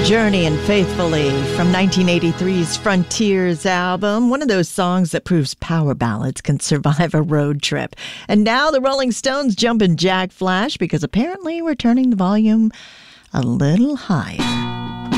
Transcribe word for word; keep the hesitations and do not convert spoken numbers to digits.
Journey and Faithfully from nineteen eighty-three's Frontiers album, one of those songs that proves power ballads can survive a road trip. And now the Rolling Stones jumping Jack Flash because apparently we're turning the volume a little higher.